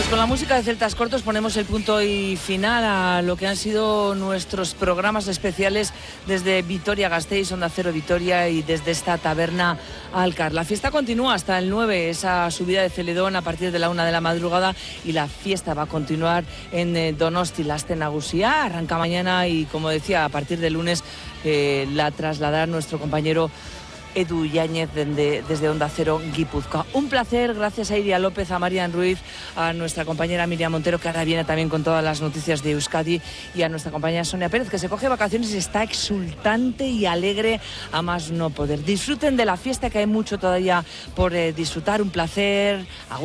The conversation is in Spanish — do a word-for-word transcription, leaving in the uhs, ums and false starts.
Pues con la música de Celtas Cortos ponemos el punto y final a lo que han sido nuestros programas especiales desde Vitoria-Gasteiz, Onda Cero Vitoria y desde esta taberna Alcar. La fiesta continúa hasta el nueve, esa subida de Celedón a partir de la una de la madrugada, y la fiesta va a continuar en Donosti, Aste Nagusia. Arranca mañana y, como decía, a partir del lunes eh, la trasladará nuestro compañero Edu Yáñez desde, desde Onda Cero Guipúzcoa. Un placer, gracias a Iria López, a Marian Ruiz, a nuestra compañera Miriam Montero, que ahora viene también con todas las noticias de Euskadi, y a nuestra compañera Sonia Pérez, que se coge vacaciones y está exultante y alegre a más no poder. Disfruten de la fiesta, que hay mucho todavía por eh, disfrutar. Un placer.